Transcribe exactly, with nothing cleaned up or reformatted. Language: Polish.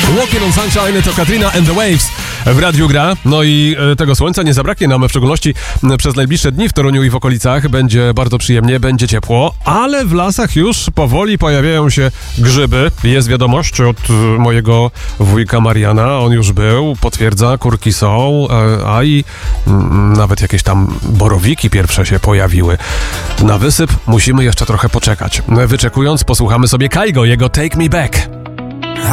Walking on Sunshine to Katrina and the Waves w Radiu Gra. No i tego słońca nie zabraknie nam, w szczególności przez najbliższe dni w Toruniu i w okolicach. Będzie bardzo przyjemnie, będzie ciepło, ale w lasach już powoli pojawiają się grzyby. Jest wiadomość od mojego wujka Mariana, on już był, potwierdza, kurki są, a i nawet jakieś tam borowiki pierwsze się pojawiły. Na wysyp musimy jeszcze trochę poczekać. Wyczekując, posłuchamy sobie Kaigo, jego Take Me Back.